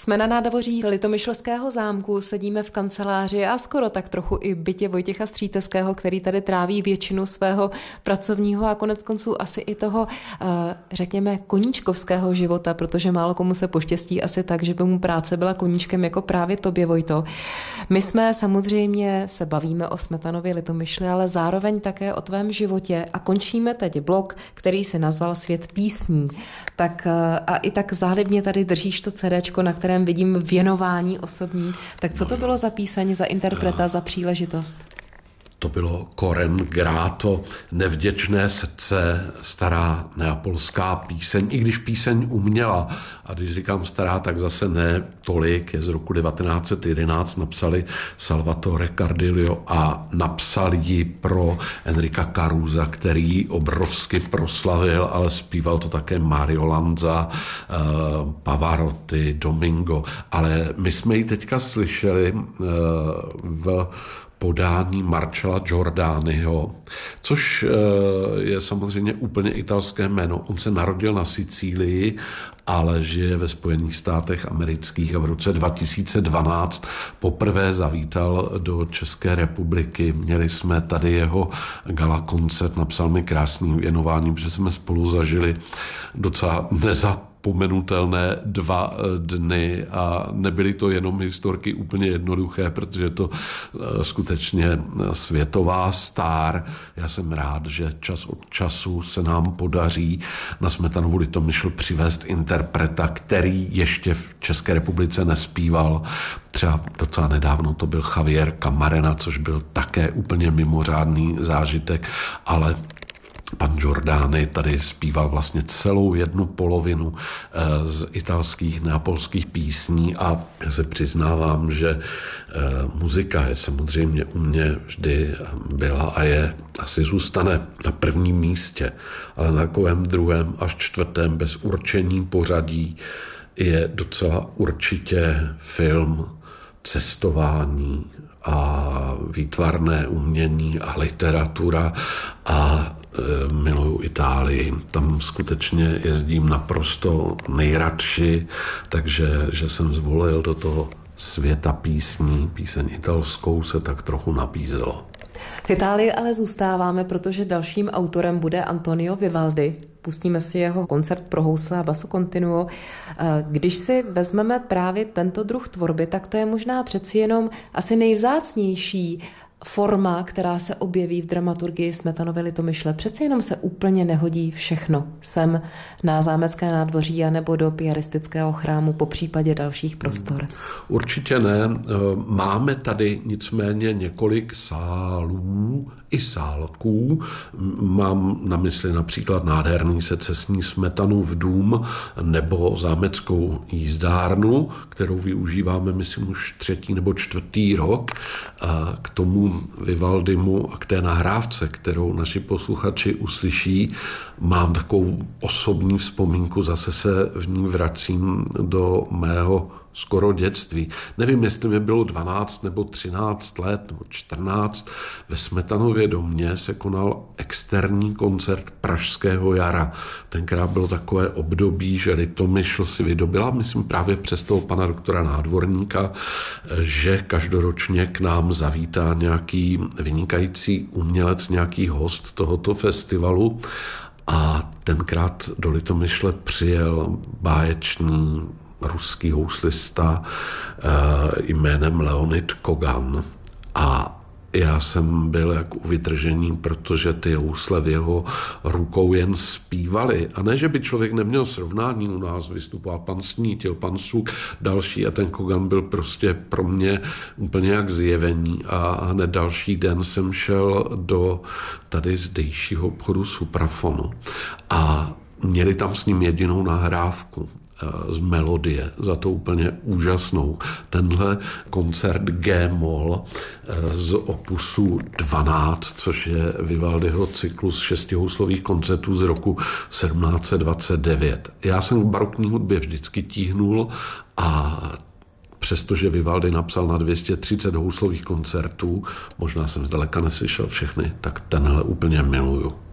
Jsme na nádvoří Litomyšlského zámku, sedíme v kanceláři a skoro tak trochu i bytě Vojtěcha Stříteského, který tady tráví většinu svého pracovního a koneckonců asi i toho, řekněme, koníčkovského života, protože málo komu se poštěstí asi tak, že by mu práce byla koníčkem jako právě tobě, Vojto. My jsme samozřejmě se bavíme o Smetanově Litomyšli, ale zároveň také o tvém životě a končíme teď blok, který se nazval Svět písní. Tak a i tak zálibně tady držíš to CDčko, na kterém vidím věnování osobní. Tak co to bylo za píseň, za interpreta, za příležitost? To bylo Coren Grato, Nevděčné srdce, stará neapolská píseň, i když píseň uměla. A když říkám stará, tak zase ne tolik, je z roku 1911, napsali Salvatore Cardillo a napsal ji pro Enrica Carusa, který obrovsky proslavil, ale zpíval to také Mario Lanza, Pavarotti, Domingo. Ale my jsme ji teďka slyšeli v podání Marcella Giordaniho, což je samozřejmě úplně italské jméno. On se narodil na Sicílii, ale žije ve Spojených státech amerických a v roce 2012 poprvé zavítal do České republiky. Měli jsme tady jeho gala koncert, napsal mi krásný věnování, protože jsme spolu zažili docela nezapomenutelné 2 dny a nebyly to jenom historky úplně jednoduché, protože to skutečně světová star. Já jsem rád, že čas od času se nám podaří na Smetanovu Litomyšl přivést interpreta, který ještě v České republice nespíval. Třeba docela nedávno to byl Javier Camarena, což byl také úplně mimořádný zážitek, ale pan Giordani tady zpíval vlastně celou jednu polovinu z italských, neapolských písní a já se přiznávám, že muzika je samozřejmě u mě vždy byla a je, asi zůstane na prvním místě, ale na takovém 2. až 4. bez určení pořadí je docela určitě film, cestování a výtvarné umění a literatura a miluju Itálii. Tam skutečně jezdím naprosto nejradši, takže že jsem zvolil do toho světa písní, píseň italskou se tak trochu nabízelo. V Itálii ale zůstáváme, protože dalším autorem bude Antonio Vivaldi. Pustíme si jeho koncert pro housle a basso continuo. Když si vezmeme právě tento druh tvorby, tak to je možná přeci jenom asi nejvzácnější forma, která se objeví v dramaturgii Smetanovy Litomyšle. Přeci jenom se úplně nehodí všechno sem na Zámecké nádvoří anebo do piaristického chrámu, po případě dalších prostor. Určitě ne. Máme tady nicméně několik sálů i sálků. Mám na mysli například nádherný secesní Smetanův dům nebo zámeckou jízdárnu, kterou využíváme, myslím, už 3. nebo 4. rok. A k tomu Vivaldimu a k té nahrávce, kterou naši posluchači uslyší, mám takovou osobní vzpomínku, zase se v ní vracím do mého skoro dětství. Nevím, jestli mi bylo 12 nebo 13 let nebo 14. Ve Smetanově domě se konal externí koncert Pražského jara. Tenkrát bylo takové období, že Litomyšl si vydobila, myslím právě přes toho pana doktora Nádvorníka, že každoročně k nám zavítá nějaký vynikající umělec, nějaký host tohoto festivalu. A tenkrát do Litomyšle přijel báječný ruský houslista jménem Leonid Kogan. A já jsem byl jak u vytržení, protože ty housle v jeho rukou jen zpívaly. A ne, že by člověk neměl srovnání, u nás vystupoval pan Snítil, pan Suk, další a ten Kogan byl prostě pro mě úplně jak zjevení. A hned další den jsem šel do tady zdejšího obchodu Suprafonu a měli tam s ním jedinou nahrávku z melodie, za to úplně úžasnou. Tenhle koncert G-moll z opusu 12, což je Vivaldiho cyklus 6 houslových koncertů z roku 1729. Já jsem v barokní hudbě vždycky tíhnul a přestože Vivaldi napsal na 230 houslových koncertů, možná jsem zdaleka neslyšel všechny, tak tenhle úplně miluju.